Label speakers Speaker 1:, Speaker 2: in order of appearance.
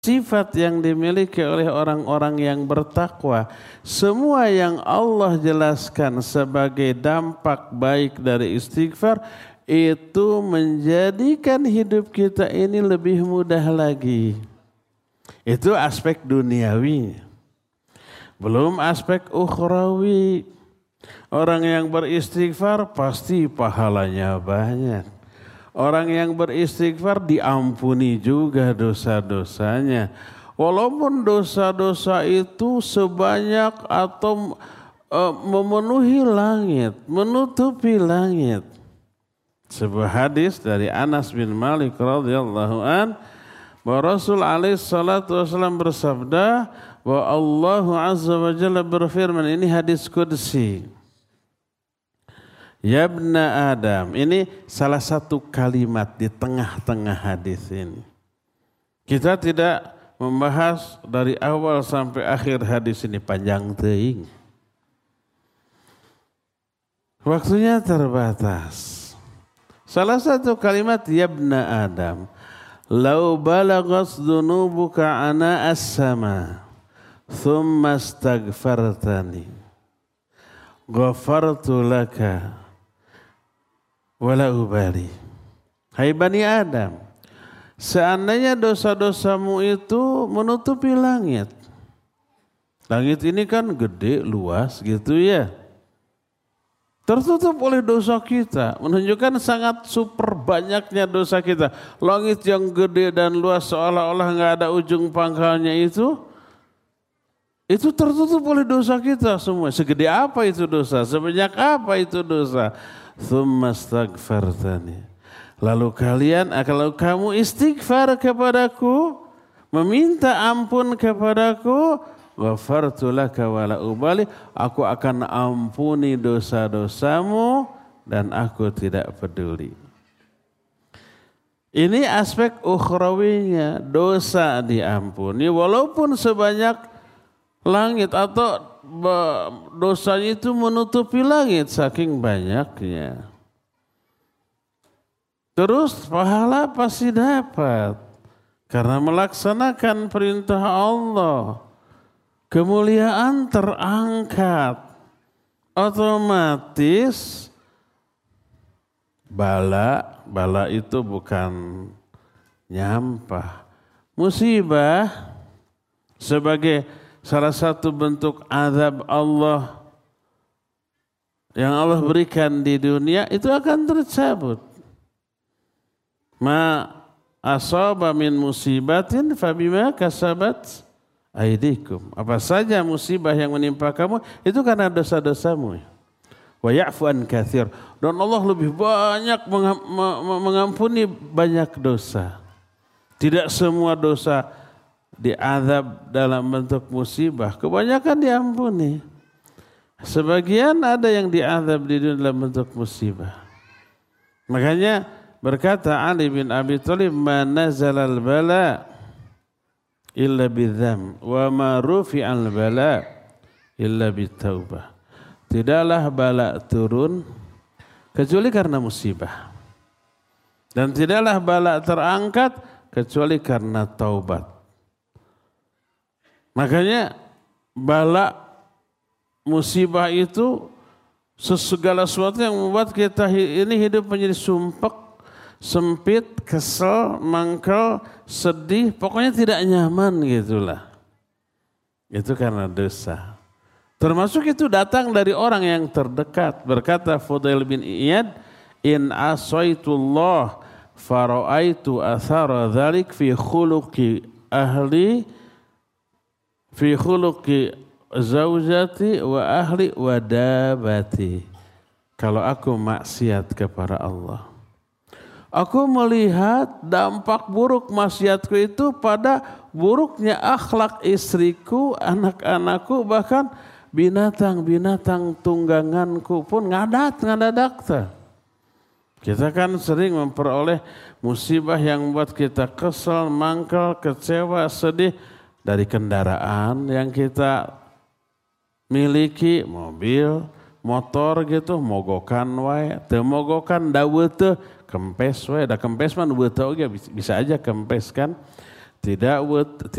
Speaker 1: sifat yang dimiliki oleh orang-orang yang bertakwa. Semua yang Allah jelaskan sebagai dampak baik dari istighfar itu menjadikan hidup kita ini lebih mudah lagi. Itu aspek duniawi. Belum aspek ukhrawi. Orang yang beristighfar pasti pahalanya banyak. Orang yang beristighfar diampuni juga dosa-dosanya. Walaupun dosa-dosa itu sebanyak atau memenuhi langit, menutupi langit. Sebuah hadis dari Anas bin Malik radhiyallahu an, bahwa Rasul alaihi salatu wasallam bersabda bahwa Allah azza wa jalla berfirman, ini hadis qudsi. Ya ibna Adam, ini salah satu kalimat di tengah-tengah hadis ini. Kita tidak membahas dari awal sampai akhir hadis ini, panjang teuing. Waktunya terbatas. Salah satu kalimat, ya ibna Adam, lau balagas dunubuka ana as-sama thumma astaghfartani ghafartu laka wala ubali. Hai Bani Adam, seandainya dosa-dosamu itu menutupi langit. Langit ini kan gede, luas gitu ya. Tertutup oleh dosa kita, menunjukkan sangat super banyaknya dosa kita. Langit yang gede dan luas seolah-olah nggak ada ujung pangkalnya itu tertutup oleh dosa kita semua. Segede apa itu dosa? Sebanyak apa itu dosa? Tsumma astaghfartani. Lalu kalau kamu istighfar kepadaku, meminta ampun kepadaku, ghafartu laka wala ubali, aku akan ampuni dosa-dosamu dan aku tidak peduli. Ini aspek ukhrawinya, dosa diampuni walaupun sebanyak langit atau dosanya itu menutupi langit saking banyaknya. Terus pahala pasti dapat karena melaksanakan perintah Allah. Kemuliaan terangkat, otomatis bala itu bukan nyampah. Musibah sebagai salah satu bentuk azab Allah yang Allah berikan di dunia itu akan tercabut. Ma asaba min musibatin fabima kasabat aidikum. Apa saja musibah yang menimpa kamu itu karena dosa-dosamu. Wa ya'fu an katsir. Dan Allah lebih banyak mengampuni banyak dosa. Tidak semua dosa diazab dalam bentuk musibah, kebanyakan diampuni. Sebagian ada yang diazab di dunia dalam bentuk musibah. Makanya berkata Ali bin Abi Thalib, "Ma nazalal bala illa bidzam wa ma rufi'al bala illa bitaubah." Tidaklah bala turun kecuali karena musibah. Dan tidaklah bala terangkat kecuali karena taubat. Makanya bala musibah itu segala sesuatu yang membuat kita ini hidup menjadi sumpek, sempit, kesel, mangkel, sedih, pokoknya tidak nyaman gitulah. Itu karena dosa. Termasuk itu datang dari orang yang terdekat. Berkata Fudail bin Iyad, "In asaitullah fara'aitu athara dzalik fi khuluqi ahli fi khuluqi zaujati wa ahli wa dabati." Kalau aku maksiat kepada Allah, aku melihat dampak buruk maksiatku itu pada buruknya akhlak istriku, anak-anakku, bahkan binatang-binatang tungganganku pun ngadadak. Kita kan sering memperoleh musibah yang membuat kita kesel, mangkel, kecewa, sedih dari kendaraan yang kita miliki, mobil, motor gitu, mogokan wae, teu mogokan dawe teu kempes wae, da kempes mah beuteung oge bisa aja kempes kan. tidak